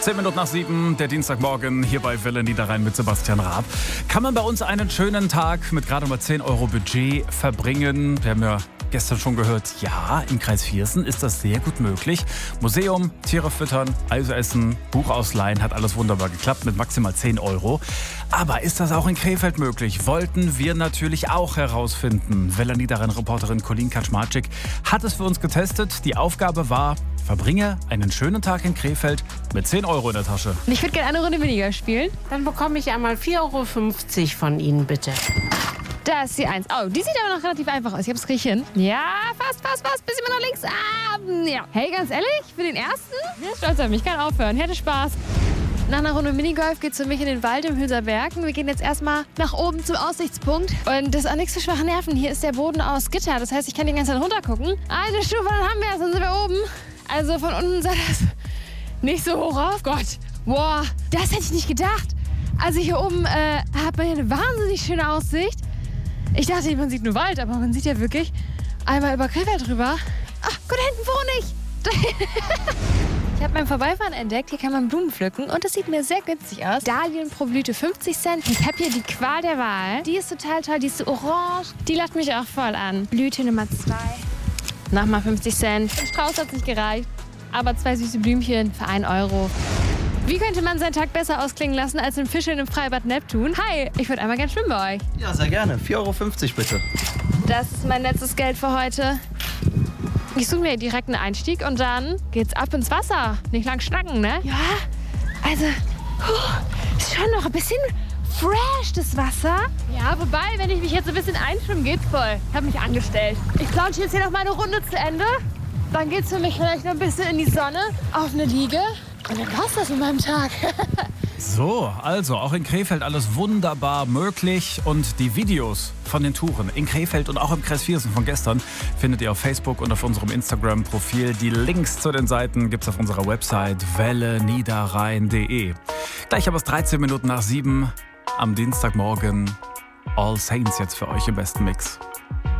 10 Minuten nach 7, der Dienstagmorgen hier bei Welle Niederrhein mit Sebastian Raab. Kann man bei uns einen schönen Tag mit gerade mal 10 Euro Budget verbringen? Wir haben ja gestern schon gehört, ja, im Kreis Viersen ist das sehr gut möglich. Museum, Tiere füttern, Eis essen, Buch ausleihen, hat alles wunderbar geklappt mit maximal 10 Euro. Aber ist das auch in Krefeld möglich? Wollten wir natürlich auch herausfinden. Welle Niederrhein-Reporterin Colleen Kaczmarczyk hat es für uns getestet. Die Aufgabe war: verbringe einen schönen Tag in Krefeld mit 10 Euro in der Tasche. Ich würde gerne eine Runde weniger spielen. Dann bekomme ich einmal 4,50 Euro von Ihnen, bitte. Da ist die 1. Oh, die sieht aber noch relativ einfach aus. Ich hab's krieg hin. Ja, fast. Bisschen mehr nach links. Ja. Hey, ganz ehrlich, für den ersten? Ja, stolz auf mich, kann aufhören. Hätte Spaß. Nach einer Runde Minigolf geht's für mich in den Wald im Hülser Bergen. Wir gehen jetzt erstmal nach oben zum Aussichtspunkt. Und das ist auch nichts für schwache Nerven. Hier ist der Boden aus Gitter. Das heißt, ich kann die ganze Zeit runtergucken. Eine Stufe, dann haben wir es. Dann sind wir oben. Also von unten sah das nicht so hoch auf. Gott, boah, das hätte ich nicht gedacht. Also hier oben hat man hier eine wahnsinnig schöne Aussicht. Ich dachte, man sieht nur Wald, aber man sieht ja wirklich einmal über Krefeld drüber. Ach, gut, da hinten wohne ich. Ich habe beim Vorbeifahren entdeckt, hier kann man Blumen pflücken und das sieht mir sehr günstig aus. Dahlien pro Blüte 50 Cent. Ich habe hier die Qual der Wahl. Die ist total toll, die ist so orange. Die lacht mich auch voll an. Blüte Nummer 2. Nochmal 50 Cent. Ein Strauß hat nicht gereicht, aber 2 süße Blümchen für 1 Euro. Wie könnte man seinen Tag besser ausklingen lassen als im Fischeln im Freibad Neptun? Hi, ich würde einmal gern schwimmen bei euch. Ja, sehr gerne. 4,50 Euro bitte. Das ist mein letztes Geld für heute. Ich suche mir direkt einen Einstieg und dann geht's ab ins Wasser. Nicht lang schnacken, ne? Ja, also, ist schon noch ein bisschen fresh, das Wasser. Ja, wobei, wenn ich mich jetzt ein bisschen einschwimmen, geht's voll. Ich habe mich angestellt. Ich plansche jetzt hier noch mal eine Runde zu Ende. Dann geht's für mich vielleicht noch ein bisschen in die Sonne, auf eine Liege. Und dann war's das mit meinem Tag. So, also auch in Krefeld alles wunderbar möglich. Und die Videos von den Touren in Krefeld und auch im Kreis Viersen von gestern findet ihr auf Facebook und auf unserem Instagram-Profil. Die Links zu den Seiten gibt's auf unserer Website welleniederrhein.de. Gleich aber es 13 Minuten nach 7 am Dienstagmorgen. All Saints jetzt für euch im besten Mix.